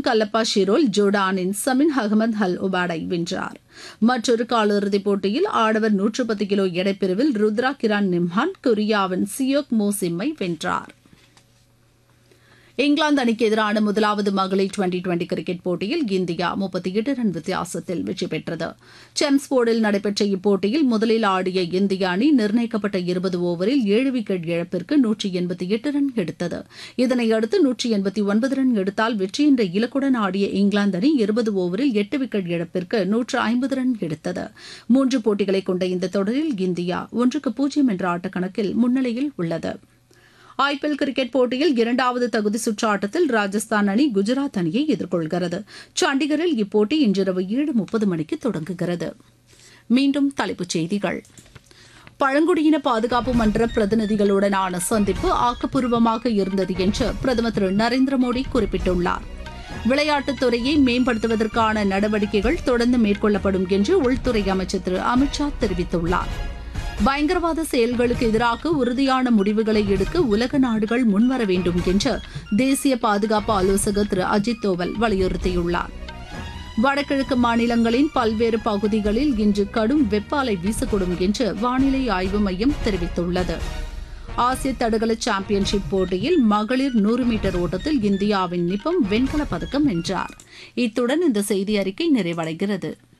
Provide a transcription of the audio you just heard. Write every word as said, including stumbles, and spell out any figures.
கல்லப்பா ஷிரோல் ஜோர்டானின் சமின் அகமது அல் உபாடை வென்றார். மற்றொரு காலிறுதிப் போட்டியில் ஆடவர் நூற்று பத்து கிலோ எடைப்பிரிவில் ருத்ரா கிரான் நிம்ஹான் கொரியாவின் சியோக் மோ சிம்மை வென்றார். இங்கிலாந்து அணிக்கு எதிரான முதலாவது மகளிர் டுவெண்டி டுவெண்டி கிரிக்கெட் போட்டியில் இந்தியா முப்பத்தி எட்டு ரன் வித்தியாசத்தில் வெற்றி பெற்றது. செம்ஸ்போர்டில் நடைபெற்ற இப்போட்டியில் முதலில் ஆடிய இந்திய அணி நிர்ணயிக்கப்பட்ட இருபது ஓவரில் ஏழு விக்கெட் இழப்பிற்கு நூற்றி எண்பத்தி எட்டு ரன் எடுத்தது. இதனையடுத்து நூற்றி எண்பத்தி ஒன்பது ரன் எடுத்தால் வெற்றி என்ற இலக்குடன் ஆடிய இங்கிலாந்து அணி இருபது ஓவரில் எட்டு விக்கெட் இழப்பிற்கு நூற்று ஐம்பது ரன் எடுத்தது. மூன்று போட்டிகளை கொண்ட இந்த தொடரில் இந்தியா ஒன்றுக்கு பூஜ்ஜியம் என்ற ஆட்டக்கணக்கில் முன்னிலையில் உள்ளது. ஐ பி எல் கிரிக்கெட் போட்டியில் இரண்டாவது தகுதி சுற்று ஆட்டத்தில் ராஜஸ்தான் அணி குஜராத் அணியை எதிர்கொள்கிறது. சண்டிகரில் இப்போட்டி இன்றிரவு ஏழு முப்பது மணிக்கு தொடங்குகிறது. மீண்டும் தலைப்புச் செய்திகள். பழங்குடியின பாதுகாப்பு மன்ற பிரதிநிதிகளுடனான சந்திப்பு ஆக்கப்பூர்வமாக இருந்தது என்று பிரதமர் திரு நரேந்திர மோடி குறிப்பிட்டுள்ளார். விளையாட்டுத் துறையை மேம்படுத்துவதற்கான நடவடிக்கைகள் தொடர்ந்து மேற்கொள்ளப்படும் என்று உள்துறை அமைச்சர் திரு அமித் ஷா தெரிவித்துள்ளார். பயங்கரவாத செயல்களுக்கு எதிராக உறுதியான முடிவுகளை எடுக்க உலக நாடுகள் முன்வர வேண்டும் என்று தேசிய பாதுகாப்பு ஆலோசகர் திரு அஜித் தோவல் வலியுறுத்தியுள்ளார். வடகிழக்கு மாநிலங்களின் பல்வேறு பகுதிகளில் இன்று கடும் வெப்ப அலை வீசக்கூடும் என்று வானிலை ஆய்வு மையம் தெரிவித்துள்ளது. ஆசிய தடகள சாம்பியன்ஷிப் போட்டியில் மகளிர் நூறு மீட்டர் ஓட்டத்தில் இந்தியாவின் நிபம் வெண்கலப் பதக்கம் வென்றார். இத்துடன் இந்த செய்தி அறிக்கை நிறைவடைகிறது.